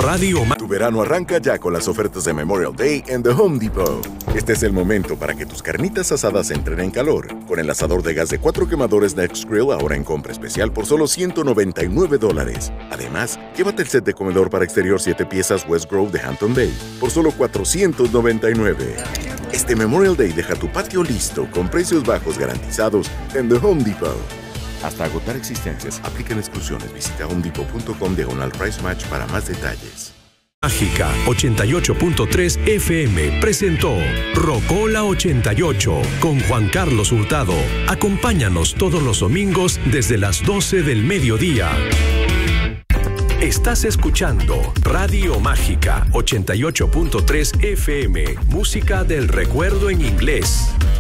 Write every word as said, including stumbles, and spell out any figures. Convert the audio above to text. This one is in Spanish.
Radio Mágica. Tu verano arranca ya con las ofertas de Memorial Day en The Home Depot. Este es el momento para que tus carnitas asadas entren en calor. Con el asador de gas de cuatro quemadores Next Grill ahora en compra especial por solo ciento noventa y nueve dólares. Además, llévate el set de comedor para exterior siete piezas West Grove de Hampton Bay por solo cuatrocientos noventa y nueve. Este Memorial Day deja tu patio listo con precios bajos garantizados en The Home Depot. Hasta agotar existencias, aplican exclusiones. Visita homedepot.com diagonal price match para más detalles. Mágica ochenta y ocho punto tres F M presentó Rocola ochenta y ocho con Juan Carlos Hurtado. Acompáñanos todos los domingos desde las doce del mediodía. Estás escuchando Radio Mágica ochenta y ocho punto tres F M, música del recuerdo en inglés.